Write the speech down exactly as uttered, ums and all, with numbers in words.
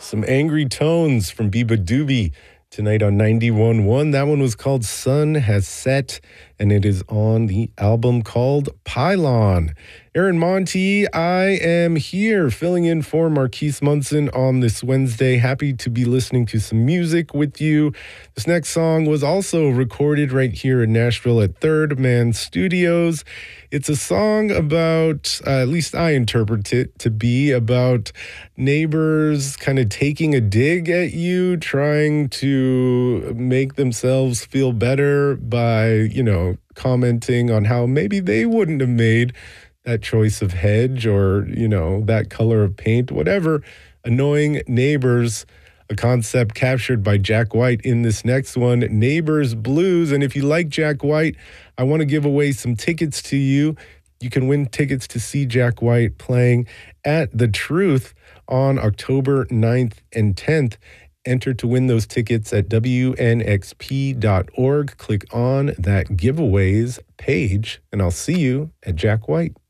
Some angry tones from Biba Doobie tonight on ninety-one point one. That one was called Sun Has Set, and it is on the album called Pylon. Aaron Monty, I am here filling in for Marquise Munson on this Wednesday. Happy to be listening to some music with you. This next song was also recorded right here in Nashville at Third Man Studios. It's a song about, uh, at least I interpret it to be about neighbors kind of taking a dig at you, trying to make themselves feel better by, you know, commenting on how maybe they wouldn't have made that choice of hedge or, you know, that color of paint, whatever. Annoying neighbors, a concept captured by Jack White in this next one, Neighbors Blues. And if you like Jack White, I want to give away some tickets to you. You can win tickets to see Jack White playing at The Truth on October ninth and tenth. Enter to win those tickets at W N X P dot org. Click on that giveaways page, and I'll see you at Jack White.